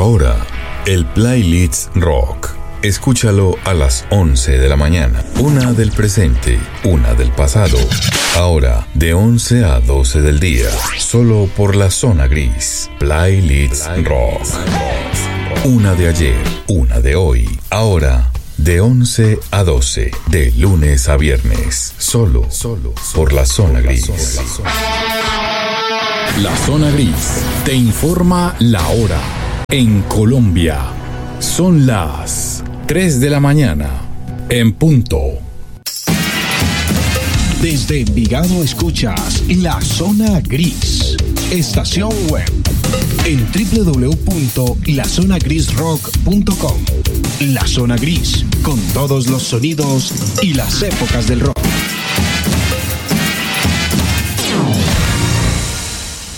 Ahora, el Playlist Rock. Escúchalo a las 11 de la mañana. Una del presente, una del pasado. Ahora, de 11 a 12 del día. Solo por la zona gris. Playlist Rock. Una de ayer, una de hoy. Ahora, de 11 a 12. De lunes a viernes. Solo por la zona gris. La zona gris te informa la hora. En Colombia son las 3 de la mañana en punto. Desde Envigado escuchas La Zona Gris. Estación web en www.lazonagrisrock.com. La Zona Gris, con todos los sonidos y las épocas del rock.